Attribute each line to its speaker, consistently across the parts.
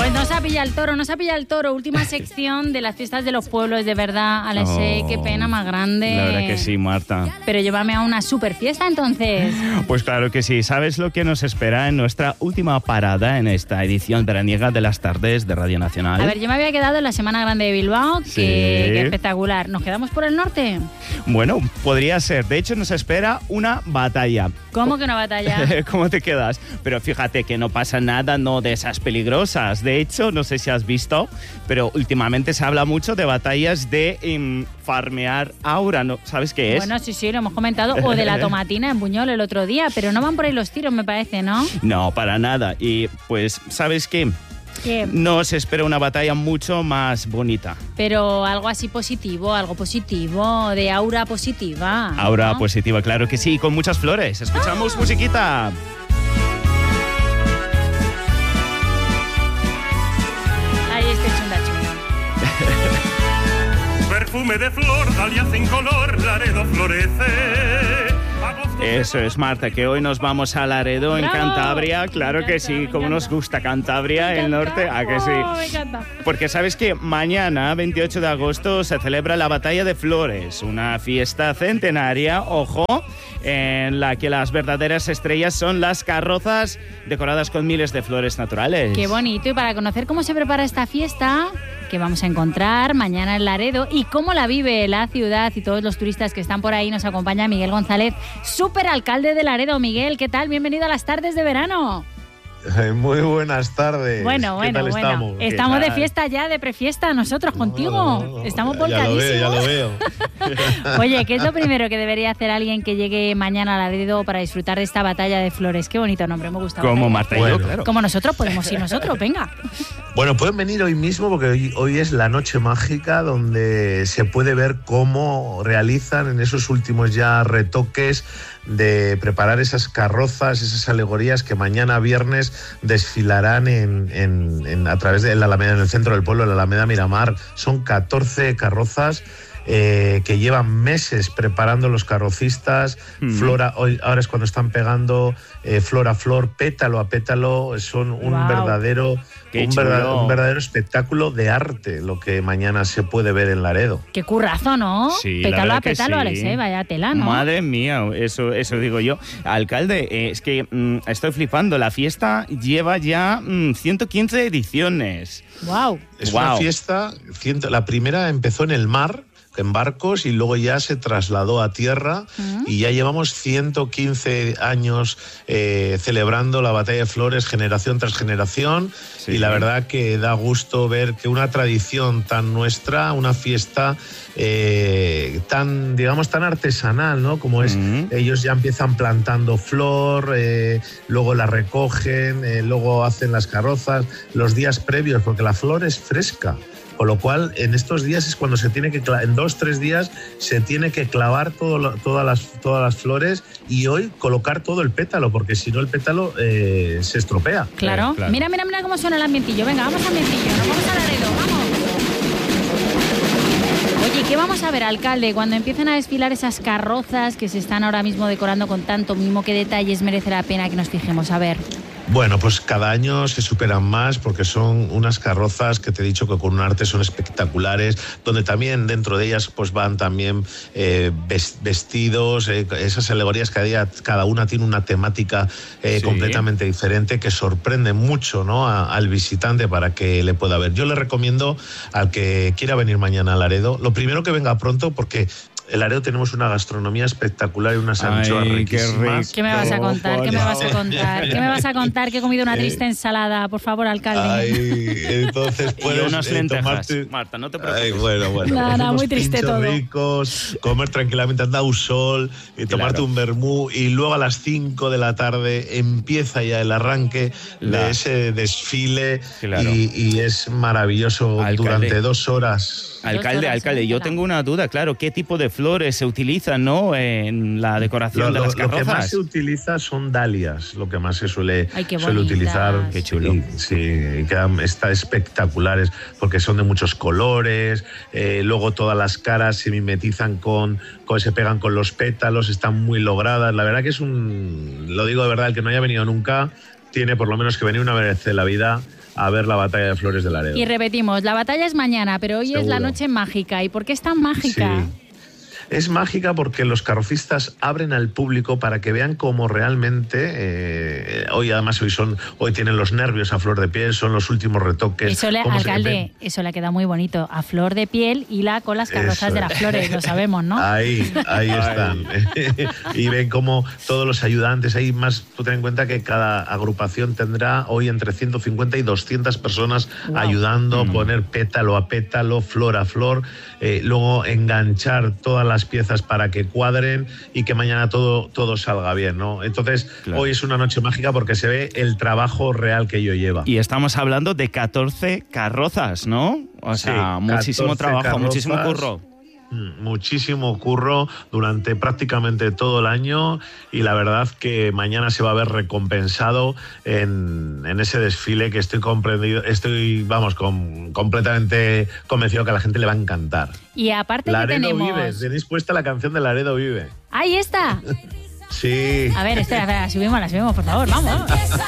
Speaker 1: Pues nos ha pillado el toro, última sección de las fiestas de los pueblos, de verdad, Alexei, qué pena más grande.
Speaker 2: La verdad que sí, Marta.
Speaker 1: Pero llévame a una super fiesta entonces.
Speaker 2: Pues claro que sí, ¿sabes lo que nos espera en nuestra última parada en esta edición veraniega de las tardes de Radio Nacional?
Speaker 1: A ver, yo me había quedado en la Semana Grande de Bilbao,
Speaker 2: Sí.
Speaker 1: que espectacular. ¿Nos quedamos por el norte?
Speaker 2: Bueno, podría ser. De hecho, nos espera una batalla.
Speaker 1: ¿Cómo que una batalla?
Speaker 2: ¿Cómo te quedas? Pero fíjate que no pasa nada, no de esas peligrosas. De hecho, no sé si has visto, pero últimamente se habla mucho de batallas de farmear aura, ¿no? ¿Sabes qué es?
Speaker 1: Bueno, sí, lo hemos comentado. O de la tomatina en Buñol el otro día, pero no van por ahí los tiros, me parece, ¿no?
Speaker 2: No, para nada. Y pues, ¿sabes qué?
Speaker 1: ¿Qué?
Speaker 2: Nos espera una batalla mucho más bonita.
Speaker 1: Pero algo así positivo, de aura positiva.
Speaker 2: Aura
Speaker 1: ¿no?
Speaker 2: positiva, claro que sí, con muchas flores. Escuchamos musiquita.
Speaker 1: Ahí está chunda.
Speaker 3: Perfume de flor, dalia sin color, Laredo florece.
Speaker 2: Eso es, Marta, que hoy nos vamos a Laredo, en
Speaker 1: ¡Bravo!
Speaker 2: Cantabria. Claro que sí, como nos gusta Cantabria, el norte, ¿a que sí?
Speaker 1: Me encanta.
Speaker 2: Porque sabes que mañana, 28 de agosto, se celebra la Batalla de Flores, una fiesta centenaria, ojo, en la que las verdaderas estrellas son las carrozas decoradas con miles de flores naturales.
Speaker 1: Qué bonito. Y para conocer cómo se prepara esta fiesta, que vamos a encontrar mañana en Laredo, y cómo la vive la ciudad y todos los turistas que están por ahí, nos acompaña Miguel González, superalcalde de Laredo. Miguel, ¿qué tal? Bienvenido a las tardes de verano.
Speaker 4: Muy buenas tardes.
Speaker 1: Bueno. Estamos de fiesta ya, de prefiesta, nosotros contigo.
Speaker 4: No.
Speaker 1: Estamos volcadísimos.
Speaker 4: Ya lo veo.
Speaker 1: Oye, ¿qué es lo primero que debería hacer alguien que llegue mañana a Laredo para disfrutar de esta batalla de flores? Qué bonito nombre, me gusta.
Speaker 2: Como Marta y yo, claro.
Speaker 1: Como nosotros, podemos ir nosotros, venga.
Speaker 4: Bueno, pueden venir hoy mismo porque hoy es la noche mágica donde se puede ver cómo realizan en esos últimos ya retoques de preparar esas carrozas, esas alegorías que mañana viernes desfilarán a través de la Alameda, en el centro del pueblo, la Alameda Miramar. Son 14 carrozas que llevan meses preparando los carrocistas. Flora, ahora es cuando están pegando flor a flor, pétalo a pétalo. Son un verdadero espectáculo de arte lo que mañana se puede ver en Laredo.
Speaker 1: Qué currazo, ¿no?
Speaker 2: Sí,
Speaker 1: pétalo a
Speaker 2: que
Speaker 1: pétalo,
Speaker 2: sí.
Speaker 1: Alexei, vaya tela, ¿no?
Speaker 2: Madre mía, eso digo yo. Alcalde, es que estoy flipando. La fiesta lleva ya 115 ediciones.
Speaker 1: Wow.
Speaker 4: Es una fiesta, la primera empezó en el mar, en barcos, y luego ya se trasladó a tierra y ya llevamos 115 años celebrando la Batalla de Flores generación tras generación. Sí. Y la verdad que da gusto ver que una tradición tan nuestra, una fiesta tan artesanal, ¿no? Como es, ellos ya empiezan plantando flor, luego la recogen, luego hacen las carrozas, los días previos, porque la flor es fresca. Con lo cual, en estos días es cuando se tiene que, en 2-3 días, se tiene que clavar todas las flores y hoy colocar todo el pétalo, porque si no el pétalo se estropea.
Speaker 1: Claro. Mira cómo suena el ambientillo. Venga, vamos al ambientillo, nos vamos a Laredo, vamos. Oye, ¿qué vamos a ver, alcalde? Cuando empiecen a desfilar esas carrozas que se están ahora mismo decorando con tanto mimo, ¿qué detalles merece la pena que nos fijemos? A ver.
Speaker 4: Bueno, pues cada año se superan más porque son unas carrozas que te he dicho que con un arte son espectaculares, donde también dentro de ellas pues van también vestidos, esas alegorías cada una tiene una temática completamente diferente que sorprende mucho, ¿no? al visitante para que le pueda ver. Yo le recomiendo al que quiera venir mañana a Laredo, lo primero que venga pronto porque en Laredo tenemos una gastronomía espectacular y unas anchoas riquísimas.
Speaker 1: ¿Qué me vas a contar? ¿Qué me vas a contar? ¿Qué me vas a contar? Que he comido una triste ensalada, por favor, alcalde.
Speaker 4: Entonces puedes
Speaker 2: unas lentejas.
Speaker 4: tomarte...
Speaker 2: Marta, no te preocupes.
Speaker 4: Bueno.
Speaker 1: Nada, muy triste todo.
Speaker 4: Ricos, comer tranquilamente, andar un sol y tomarte un vermú, y luego a las 5 de la tarde empieza ya el arranque de ese desfile y es maravilloso, alcalde. Durante 2 horas.
Speaker 2: Alcalde, yo tengo una duda, claro, ¿qué tipo de flores se utilizan, ¿no? En la decoración de las carrozas?
Speaker 4: Lo que más se utiliza son dalias, lo que más se suele utilizar.
Speaker 2: Qué chulo.
Speaker 4: Sí, quedan espectaculares porque son de muchos colores, luego todas las caras se mimetizan se pegan con los pétalos, están muy logradas. La verdad que lo digo de verdad, el que no haya venido nunca tiene por lo menos que venir una vez en la vida a ver la batalla de Flores de Laredo.
Speaker 1: Y repetimos, la batalla es mañana, pero hoy es la noche mágica. ¿Y por qué es tan mágica?
Speaker 4: Sí. Es mágica porque los carrocistas abren al público para que vean cómo realmente hoy tienen los nervios a flor de piel, son los últimos retoques.
Speaker 1: Alcalde, eso le ha quedado muy bonito, a flor de piel y con las carrozas de las flores, lo sabemos, ¿no?
Speaker 4: Ahí están. Y ven cómo todos los ayudantes, hay más, tú ten en cuenta que cada agrupación tendrá hoy entre 150 y 200 personas ayudando, poner pétalo a pétalo, flor a flor, luego enganchar todas las piezas para que cuadren y que mañana todo salga bien, ¿no? Entonces, hoy es una noche mágica porque se ve el trabajo real que ello lleva.
Speaker 2: Y estamos hablando de 14 carrozas, ¿no? O sea, muchísimo trabajo, carrozas, muchísimo curro.
Speaker 4: Muchísimo curro durante prácticamente todo el año y la verdad que mañana se va a ver recompensado en ese desfile que estoy completamente convencido que a la gente le va a encantar.
Speaker 1: Y aparte
Speaker 4: Laredo
Speaker 1: que tenemos...
Speaker 4: Vive, tenéis puesta la canción de Laredo Vive.
Speaker 1: ¡Ahí está!
Speaker 4: Sí.
Speaker 1: A ver, espera, la subimos, por favor, vamos.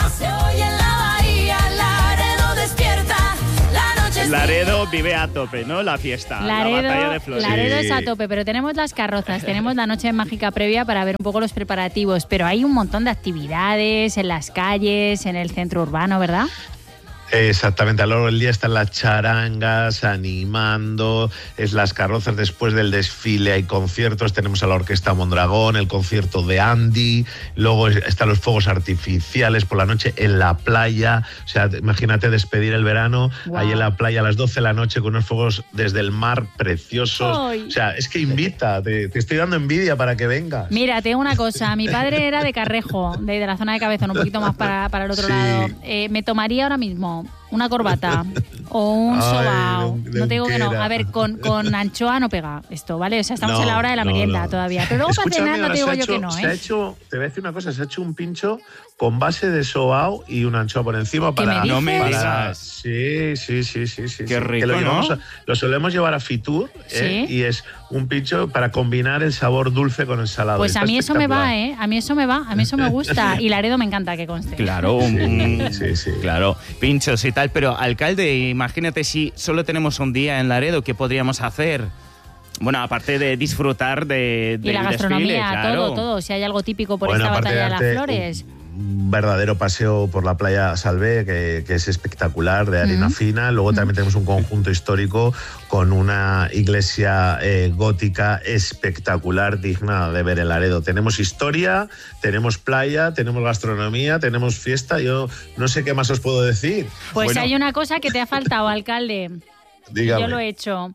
Speaker 2: Laredo vive a tope, ¿no? La fiesta, la batalla de Flores.
Speaker 1: Laredo es a tope, pero tenemos las carrozas, tenemos la noche mágica previa para ver un poco los preparativos, pero hay un montón de actividades en las calles, en el centro urbano, ¿verdad?
Speaker 4: Exactamente, a lo largo del día están las charangas animando, es las carrozas después del desfile, hay conciertos, tenemos a la Orquesta Mondragón, el concierto de Andy, luego están los fuegos artificiales por la noche en la playa, o sea, imagínate despedir el verano ahí en la playa a las 12 de la noche con unos fuegos desde el mar preciosos.
Speaker 1: ¡Ay!
Speaker 4: O sea, es que invita, te estoy dando envidia para que vengas.
Speaker 1: Mira, te digo una cosa, mi padre era de Carrejo, de la zona de Cabezón, un poquito más para el otro lado. Me tomaría ahora mismo una corbata o un sobao. No te digo que no. A ver, con anchoa no pega esto, ¿vale? O sea, estamos en la hora de la merienda todavía. Pero luego para cenar no te digo yo que no, ¿eh?
Speaker 4: Te voy a decir una cosa, se ha hecho un pincho con base de sobao y una anchoa por encima para...
Speaker 2: No me digas.
Speaker 4: Sí.
Speaker 2: Qué rico,
Speaker 4: lo solemos llevar a Fitur, y es un pincho para combinar el sabor dulce con el salado.
Speaker 1: Pues a mí eso me va, ¿eh? A mí eso me gusta. Y Laredo me encanta que conste.
Speaker 2: Claro,
Speaker 4: sí.
Speaker 2: Claro, pinchos y tal. Pero, alcalde, imagínate si solo tenemos un día en Laredo, ¿qué podríamos hacer? Bueno, aparte de disfrutar de
Speaker 1: y la gastronomía,
Speaker 2: desfile, claro.
Speaker 1: todo. Si hay algo típico por esta batalla de las flores.
Speaker 4: Un verdadero paseo por la playa Salvé, que es espectacular, de arena fina. Luego también tenemos un conjunto histórico con una iglesia gótica espectacular, digna de ver en Laredo. Tenemos historia, tenemos playa, tenemos gastronomía, tenemos fiesta. Yo no sé qué más os puedo decir.
Speaker 1: Pues hay una cosa que te ha faltado, alcalde.
Speaker 4: Dígame.
Speaker 1: Yo lo he hecho.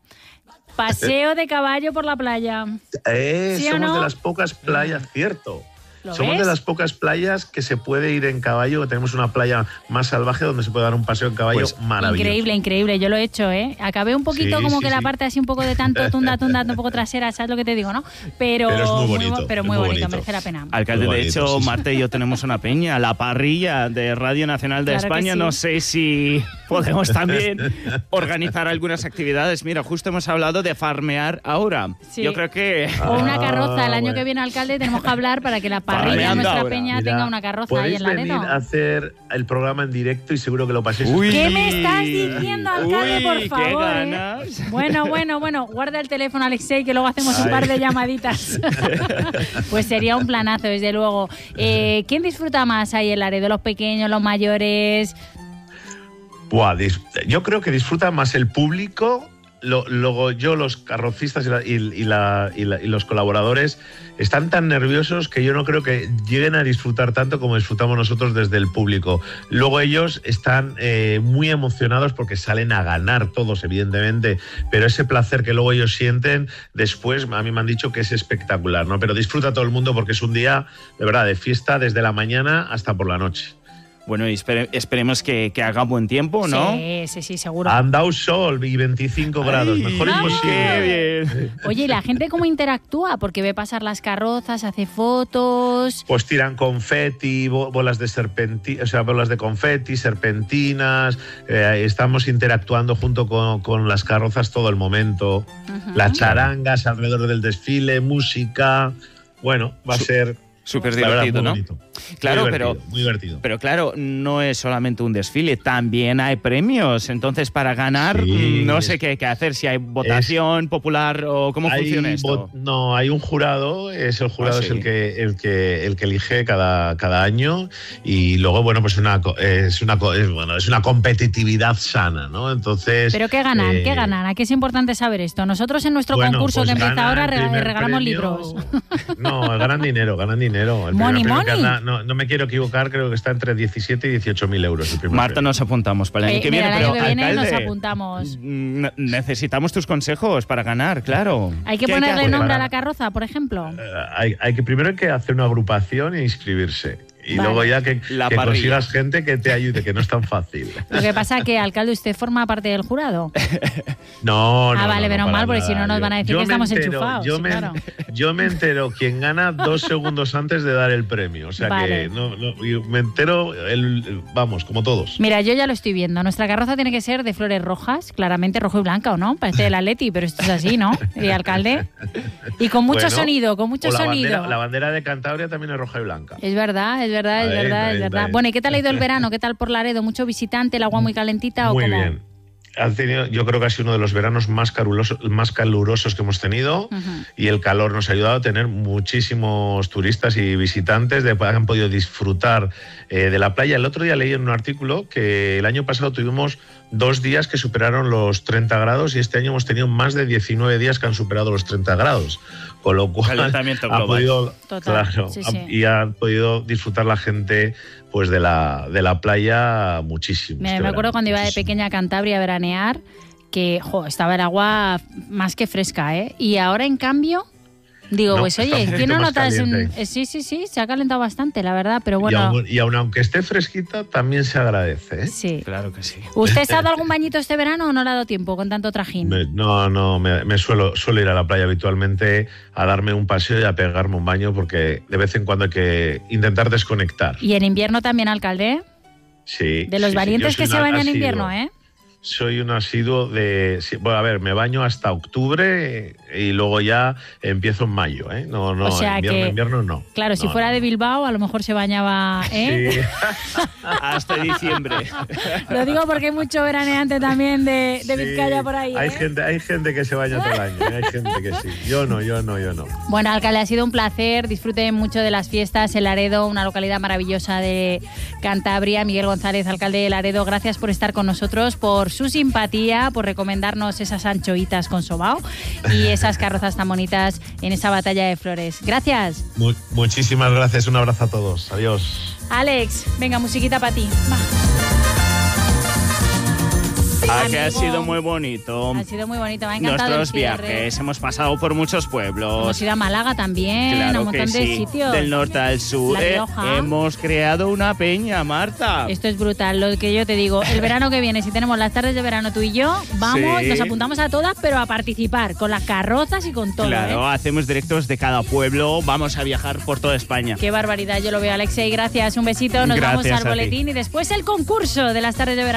Speaker 1: Paseo de caballo por la playa. ¿Sí
Speaker 4: somos
Speaker 1: no?
Speaker 4: de las pocas playas, cierto.
Speaker 1: ¿Lo
Speaker 4: Somos
Speaker 1: ves?
Speaker 4: de las pocas playas que se puede ir en caballo. Tenemos una playa más salvaje donde se puede dar un paseo en caballo maravilloso.
Speaker 1: Increíble. Yo lo he hecho, ¿eh? Acabé un poquito la parte así un poco de tanto tunda, un poco trasera, ¿sabes lo que te digo, no? Pero
Speaker 4: es muy bonito.
Speaker 1: Muy bonito, merece la pena.
Speaker 2: Alcalde,
Speaker 4: Muy
Speaker 2: de
Speaker 4: bonito,
Speaker 2: hecho,
Speaker 4: sí.
Speaker 2: Marta y yo tenemos una peña, la parrilla de Radio Nacional de
Speaker 1: Claro que
Speaker 2: España.
Speaker 1: sí.
Speaker 2: No sé si podemos también organizar algunas actividades. Mira, justo hemos hablado de farmear ahora.
Speaker 1: Sí.
Speaker 2: Yo creo que...
Speaker 1: O una carroza el año
Speaker 4: bueno.
Speaker 1: que viene, alcalde, tenemos que hablar para que la parrilla de
Speaker 2: Farmeando
Speaker 1: nuestra
Speaker 2: ahora.
Speaker 1: peña tenga una carroza ahí en
Speaker 4: Podéis
Speaker 1: Laredo.
Speaker 4: venir a hacer el programa en directo y seguro que lo paséis.
Speaker 2: Uy.
Speaker 1: ¿Qué me estás diciendo, alcalde, por
Speaker 2: qué
Speaker 1: favor?
Speaker 2: ganas.
Speaker 1: Bueno, guarda el teléfono, Alexei, que luego hacemos un par de llamaditas. Pues sería un planazo, desde luego. ¿Quién disfruta más ahí en Laredo? ¿Los pequeños, los mayores?
Speaker 4: Yo creo que disfruta más el público. Luego los carrocistas y los colaboradores están tan nerviosos que yo no creo que lleguen a disfrutar tanto como disfrutamos nosotros desde el público. Luego ellos están muy emocionados porque salen a ganar todos, evidentemente, pero ese placer que luego ellos sienten después, a mí me han dicho que es espectacular, ¿no? Pero disfruta todo el mundo porque es un día, de verdad, de fiesta desde la mañana hasta por la noche.
Speaker 2: Bueno, y esperemos que haga buen tiempo, ¿no?
Speaker 1: Sí, seguro.
Speaker 4: Han dado sol y 25 grados, mejor
Speaker 1: ¡vamos!
Speaker 4: imposible.
Speaker 2: ¡Qué bien!
Speaker 1: Oye, ¿y la gente cómo interactúa? Porque ve pasar las carrozas, hace fotos...
Speaker 4: Pues tiran confeti, bolas de confeti, serpentinas. Estamos interactuando junto con las carrozas todo el momento. Las charangas alrededor del desfile, música. Bueno, va a ser
Speaker 2: Súper
Speaker 4: la verdad,
Speaker 2: divertido,
Speaker 4: muy
Speaker 2: ¿no?
Speaker 4: bonito.
Speaker 2: Claro,
Speaker 4: muy divertido.
Speaker 2: Pero claro, no es solamente un desfile, también hay premios. Entonces, para ganar, no sé qué hacer, si hay votación popular o cómo funciona esto.
Speaker 4: No, hay un jurado, es el jurado es el que elige cada año, y luego, bueno, pues es una competitividad sana, ¿no? Entonces.
Speaker 1: ¿Pero qué ganan? ¿Qué ganan? ¿A qué es importante saber esto? Nosotros en nuestro concurso
Speaker 4: pues
Speaker 1: que empieza ahora regalamos
Speaker 4: premio,
Speaker 1: libros.
Speaker 4: No, ganan dinero. El
Speaker 1: Money.
Speaker 4: No me quiero equivocar, creo que está entre 17 y 18.000 euros el primer
Speaker 2: Marta,
Speaker 4: premio.
Speaker 2: nos apuntamos para el año que viene,
Speaker 1: el año que viene
Speaker 2: alcalde,
Speaker 1: nos apuntamos.
Speaker 2: Necesitamos tus consejos para ganar, claro.
Speaker 1: ¿Hay que ponerle nombre a la carroza, por ejemplo?
Speaker 4: Primero hay que hacer una agrupación e inscribirse. Y
Speaker 1: Vale.
Speaker 4: luego ya que consigas gente que te ayude, que no es tan fácil.
Speaker 1: Lo que pasa es que, alcalde, ¿usted forma parte del jurado?
Speaker 4: No.
Speaker 1: Vale, menos mal, porque
Speaker 4: nada.
Speaker 1: si no nos van a decir que estamos enchufados.
Speaker 4: Yo me entero quién gana 2 segundos antes de dar el premio. O sea
Speaker 1: Vale.
Speaker 4: que yo me entero, vamos, como todos.
Speaker 1: Mira, yo ya lo estoy viendo. Nuestra carroza tiene que ser de flores rojas, claramente rojo y blanca, ¿o no? Parece del Atleti, pero esto es así, ¿no? Y alcalde. Y con mucho sonido, con mucho sonido.
Speaker 4: La bandera de Cantabria también es roja y blanca.
Speaker 1: Es verdad. Bueno, ¿y qué tal ha ido el verano? ¿Qué tal por Laredo? ¿Mucho visitante? ¿El agua muy calentita o
Speaker 4: muy
Speaker 1: cómo?
Speaker 4: Bien. Yo creo que ha sido uno de los veranos más calurosos que hemos tenido, y el calor nos ha ayudado a tener muchísimos turistas y visitantes que han podido disfrutar de la playa. El otro día leí en un artículo que el año pasado tuvimos 2 días que superaron los 30 grados y este año hemos tenido más de 19 días que han superado los 30 grados. Con lo cual ha podido disfrutar la gente pues de la playa muchísimo.
Speaker 1: Me acuerdo cuando iba de pequeña a Cantabria a veranear que estaba el agua más que fresca, ¿eh? Y ahora, en cambio, digo, pues oye, ¿quién no notas? Sí, se ha calentado bastante, la verdad, pero bueno.
Speaker 4: Y aun aunque esté fresquita, también se agradece, ¿eh?
Speaker 1: Sí.
Speaker 2: Claro que sí.
Speaker 1: ¿Usted se ha dado algún bañito este verano o no le ha dado tiempo con tanto trajín?
Speaker 4: Me suelo ir a la playa habitualmente a darme un paseo y a pegarme un baño, porque de vez en cuando hay que intentar desconectar.
Speaker 1: ¿Y en invierno también, alcalde?
Speaker 4: Sí.
Speaker 1: De los valientes que se bañan en invierno, ¿eh?
Speaker 4: Soy un asiduo me baño hasta octubre y luego ya empiezo en mayo, ¿eh? No,
Speaker 1: o sea
Speaker 4: invierno no.
Speaker 1: Claro, si fuera de Bilbao, a lo mejor se bañaba, ¿eh?
Speaker 2: Sí. Hasta diciembre.
Speaker 1: Lo digo porque hay mucho veraneante también de Vizcaya por ahí, ¿eh?
Speaker 4: Hay gente que se baña todo el año, hay gente que sí. Yo no.
Speaker 1: Bueno, alcalde, ha sido un placer. Disfrute mucho de las fiestas en Laredo, una localidad maravillosa de Cantabria. Miguel González, alcalde de Laredo, gracias por estar con nosotros, por su simpatía, por recomendarnos esas anchoitas con sobao y esas carrozas tan bonitas en esa batalla de flores. Gracias.
Speaker 4: Muchísimas gracias, un abrazo a todos. Adiós.
Speaker 1: Alex, venga, musiquita para ti. Va.
Speaker 2: Que ha sido muy bonito.
Speaker 1: Ha sido muy bonito, me ha encantado
Speaker 2: nuestros
Speaker 1: el cierre.
Speaker 2: viajes, hemos pasado por muchos pueblos.
Speaker 1: Hemos ido a Málaga también,
Speaker 2: claro,
Speaker 1: a un montón de sitios.
Speaker 2: Del norte al sur.
Speaker 1: La Rioja.
Speaker 2: Hemos creado una peña, Marta.
Speaker 1: Esto es brutal, lo que yo te digo. El verano que viene, si tenemos las tardes de verano tú y yo, vamos, nos apuntamos a todas, pero a participar, con las carrozas y con todo.
Speaker 2: Claro, hacemos directos de cada pueblo, vamos a viajar por toda España.
Speaker 1: Qué barbaridad, yo lo veo, Alexei, gracias, un besito, nos vamos al boletín y después el concurso de las tardes de verano.